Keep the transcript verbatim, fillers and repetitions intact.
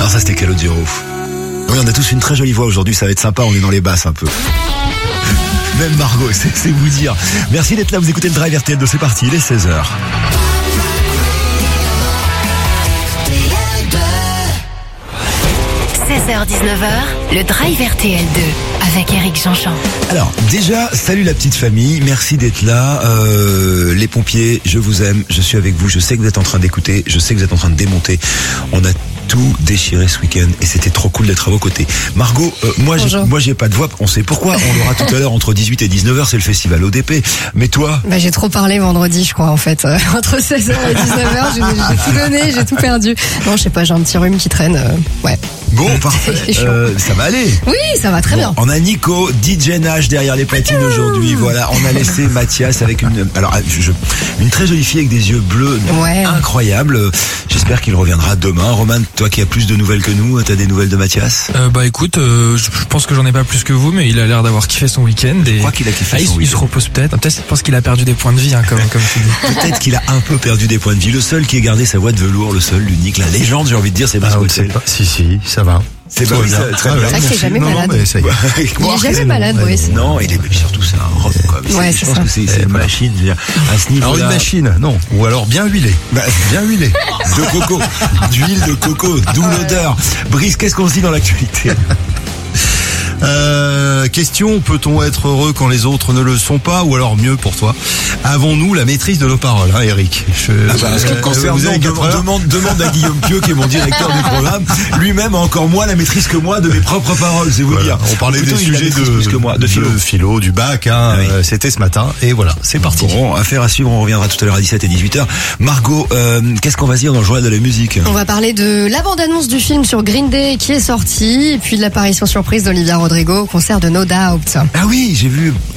Non, ça c'était Calogero. Oui, on a tous une très jolie voix aujourd'hui, ça va être sympa, on est dans les basses un peu. Même Margot, c'est, c'est vous dire. Merci d'être là, vous écoutez le Drive R T L deux, c'est parti, il est seize heures. seize heures dix-neuf heures, le Drive R T L deux avec Eric Jean-Jean. Alors déjà, salut la petite famille, merci d'être là. Euh, les pompiers, je vous aime, je suis avec vous, je sais que vous êtes en train d'écouter, je sais que vous êtes en train de démonter. On a tout déchiré ce week-end et c'était trop cool d'être à vos côtés. Margot, euh, moi, j'ai, moi j'ai pas de voix, on sait pourquoi, on l'aura tout à l'heure entre dix-huit et dix-neuf heures, c'est le festival O D P. Mais toi? Bah, j'ai trop parlé vendredi, je crois, en fait. Euh, entre seize heures et dix-neuf heures, j'ai, j'ai tout donné, j'ai tout perdu. Non, je sais pas, j'ai un petit rhume qui traîne, euh, ouais. Bon, parfait. Euh, ça va aller. Oui, ça va très bon, bien. On a Nico, D J Nash derrière les platines aujourd'hui. Voilà, on a laissé Mathias avec une, alors, je, une très jolie fille avec des yeux bleus, ouais. Incroyable. J'espère qu'il reviendra demain. Roman, toi qui as plus de nouvelles que nous, t'as des nouvelles de Mathias? euh, Bah écoute, euh, je pense que j'en ai pas plus que vous, mais il a l'air d'avoir kiffé son week-end. Et... Je crois qu'il a kiffé ah, son il, week-end. Il se repose peut-être. Peut-être, je pense qu'il a perdu des points de vie, hein, comme, comme tu dis. Peut-être qu'il a un peu perdu des points de vie. Le seul qui ait gardé sa voix de velours, le seul, l'unique, la légende, j'ai envie de dire, c'est Bas Wetzel. Ah, si, si, ça va. C'est pas bien. Très bien. C'est vrai qu'il est jamais non, malade. Non, mais ça y est. Il est jamais malade, Boris. Non, il est surtout c'est un rock quoi. Ouais, je c'est pense ça. que c'est, c'est une machine. Je veux dire, à ce niveau-là. Alors une machine, non. Ou alors bien huilé. Bah, bien huilé. De coco, d'huile de coco, d'où ouais. L'odeur. Brice, qu'est-ce qu'on se dit dans l'actualité? Euh, question, peut-on être heureux quand les autres ne le sont pas? Ou alors mieux pour toi, avons-nous la maîtrise de nos paroles, hein, Eric? Je, ah bah, euh, ce qui concerne, euh, demande, demande, demande à Guillaume Pieux, qui est mon directeur du programme. Lui-même a encore moins la maîtrise que moi de mes propres paroles, c'est vous voilà. dire. On parlait plutôt, des sujets de, plus que moi, de philo. de philo, du bac, hein, ah oui. euh, c'était ce matin, et voilà, c'est parti. Bon, affaire à suivre, on reviendra tout à l'heure à dix-sept et dix-huit heures. Margot, euh, qu'est-ce qu'on va dire dans le journal de la musique? On va parler de la bande-annonce du film sur Green Day qui est sorti, et puis de l'apparition surprise d'Olivia Rodrigo au concert de No Doubt. Ah oui, j'ai vu